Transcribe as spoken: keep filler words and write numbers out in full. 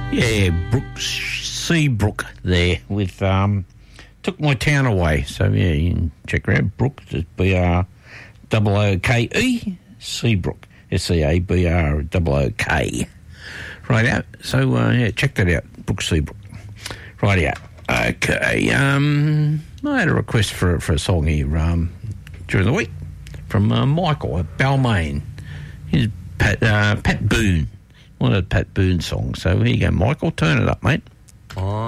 Yeah, Brooks, Seabrook there with um, Took My Town Away. So, yeah, you can check her out. Brooks is B R O O K E, Seabrook, S C A B R O O K. Right out. So, uh, yeah, check that out, Brooks Seabrook. Right out. Okay, um, I had a request for, for a song here um, during the week from uh, Michael at Balmain. He's Pat, uh, Pat Boone. One of the Pat Boone songs. So here you go, Michael. Turn it up, mate. Oh.